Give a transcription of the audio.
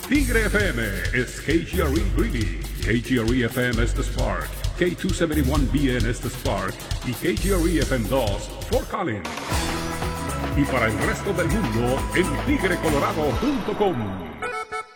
Tigre FM is KGRE Greeley, KGRE FM is the Spark, K271BN es the Spark y KGRE FM2 Fort Collins. Y para el resto del mundo en tigrecolorado.com.